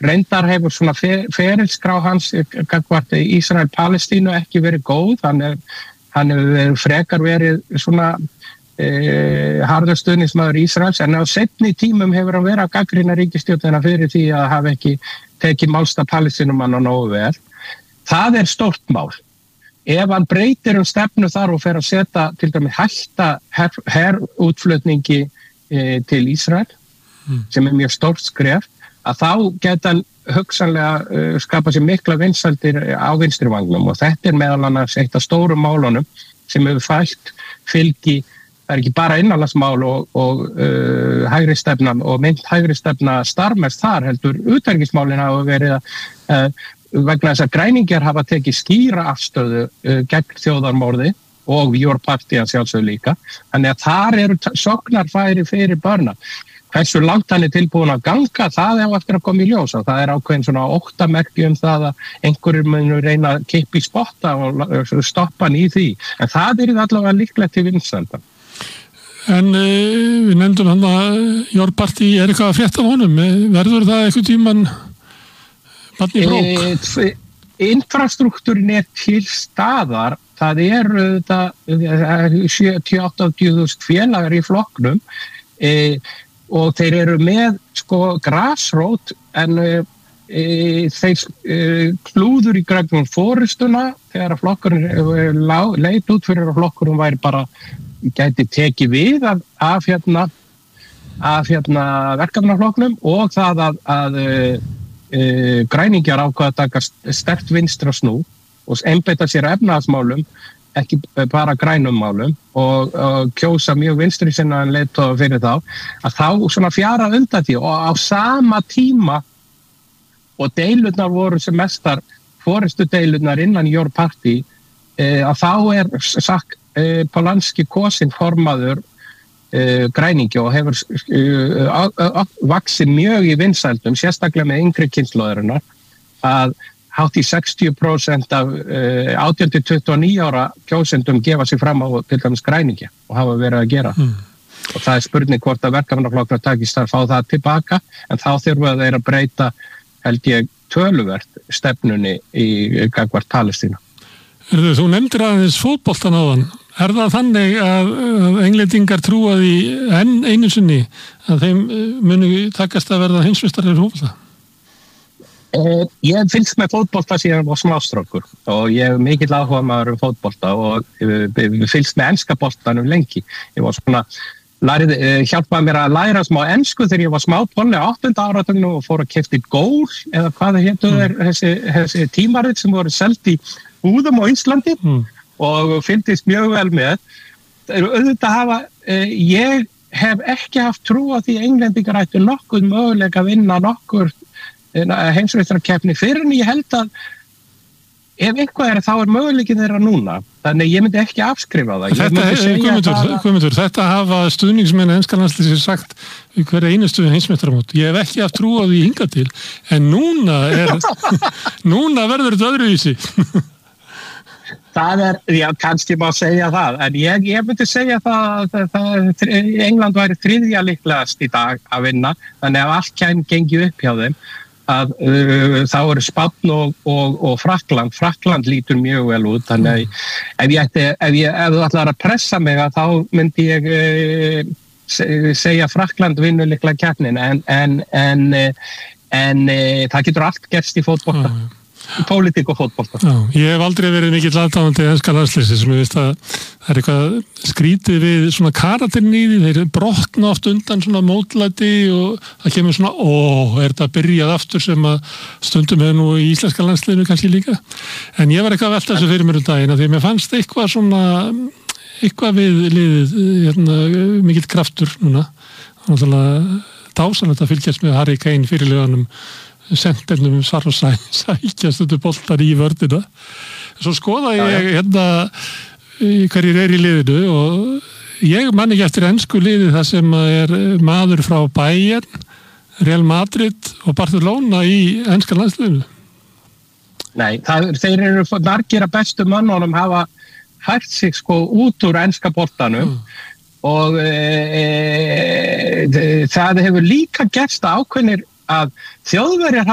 reyndar hefur svona ferilskrá hans gagnvart Ísrael-Palestínu ekki verið góð, hann hefur frekar verið svona harður stuðningsmaður Ísraels, en á seinni tímum hefur hann verið að gagnrýna ríkisstjórnina fyrir því að hafa ekki tekið málstað Palestínumanna nógu vel. Það stórt mál. Ef hann breytir stefnu þar og fer að setja til dæmis hætta herútflutningi til Ísrael, sem mjög stórt skref, að þá geta hann hugsanlega skapa sér mikla vinsældir á vinstri vangnum, og þetta meðal annars eitt af stórum málunum sem hefur fælt fylgi. Það ekki bara innanlandsmál og hægri stefna og mynd hægri stefna starfmest þar, heldur utanríkismálin hafa verið vegna þess að græningjar hafa tekið skýra afstöðu gegn þjóðarmorði og Your Party að sjálfsögðu líka. Þannig að þar sóknarfæri fyrir Bernard. Hversu langt hann tilbúin að ganga, það á eftir að koma í ljós, og það ákveðin svona óttamerki það að einhverjir munu reyna að kippa í spotta og stoppa hann í því. En það allavega líklegt til vinsælda. En við nefndum hann að Your Party eitthvað að frétta af honum. Verður það eitthvað tíman barn í brók? Infrastruktúrin til staðar. Það 70-80.000 félagar í flokknum og þeir með grassrót, en þeir klúður í gegnum forystuna þegar flokkurinn leit út fyrir að flokkurinn væri bara gæti tekið við af verkefnaflokknum, og það að græningjar ákvað að taka sterkt vinstra snú og einbeita sér efnahagsmálum, ekki bara grænum málum, og kjósa mjög vinstri sinnaðan leiðtoga fyrir þá, að þá svona fjara undan því, og á sama tíma og deilurnar voru sem mestar forystu deilurnar innan Your Party, að þá sagt Polanski kosinn formaður græningi og hefur vaxið mjög í vinsældum, sérstaklega með yngri kynslóðarinnar, að hátt í 60% af 18-29 ára kjósendum gefa sig fram á til dæmis græningi og hafa verið að gera. Og það spurning hvort að verkefnaflokkar takist að fá það tilbaka, en þá þurfa þeir að breyta, held ég, töluvert stefnunni í gagnvart Palestínu. Þú nefndir aðeins fótboltan áðan. Það þannig að Englendingar trúa því enn einu sinni að þeim munu takast að verða heimsmeistarar í fótbolta? Ég fylgst með fótbolta síðan á smástrákur og ég mikill áhugamaður fótbolta og fylgst með enska boltanum lengi. Ég var svona hjálpaði mér að læra smá ensku þegar ég var smápolli á 8. áratugnum og fór að keypti Gól, eða hvað það hétu þessi tímarit sem voru selt í búðum á Íslandi og fylgdist mjög vel með. Ég hef ekki haft trú á því Englendingar ættu nokkuð möguleika að vinna nokkur heimsmeistarakeppni fyrir en ég held að ef eitthvað þá möguleikin þeirra núna. Þannig ég myndi ekki afskrifa það. Guðmundur, þetta hafa stuðningsmenn enska landsliðsins sagt í hverja einustu heimsmeistaramót. Ég hef ekki haft trú á því hingað til, en núna verður þetta öðruvísi. Það kannski má segja það, en ég myndi segja það að England væri þriðja líklegast í dag að vinna, þannig að allt gengi upp hjá þeim. Að þá eru Spánn og Frakkland lítur mjög vel út, þannig ef þú ætlar að pressa mig þá myndi ég segja Frakkland vinnur líklega keppnin, en það getur allt gerst í fótbolta, í pólitík og fótbolta. Ég hef aldrei verið mikill aðdáandi enska landsliðsins, sem ég veist að það eitthvað skrítið við svona karakterinn í því, þeir brotna oft undan svona mótlæti og það kemur svona, þetta byrjað aftur sem að stundum hefur nú í íslenska landsliðinu kannski líka. En ég var eitthvað að velta þessu fyrir mér daginn, því mér fannst eitthvað við liðið, mikill kraftur núna. Náttúrulega dásanlegt að fylgjast með Harry Kane fyrirliðanum, sendernum svar og sækjast þetta boltar í vörðina. Svo skoða ég hverjir í liðinu og ég man ekki eftir ensku liði það sem maður frá Bayern, Real Madrid og Barcelona í enska landsliðinu. Nei, þeir eru margir af bestu mönnunum hafa hægt sig út úr enska boltanum og það hefur líka gerst ákveðnir að Þjóðverjar